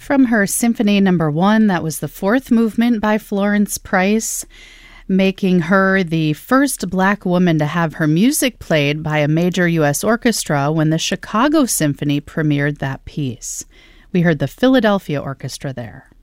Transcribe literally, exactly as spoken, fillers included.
From her Symphony Number One, that was the fourth movement by Florence Price, making her the first Black woman to have her music played by a major U S orchestra when the Chicago Symphony premiered that piece. We heard the Philadelphia Orchestra there.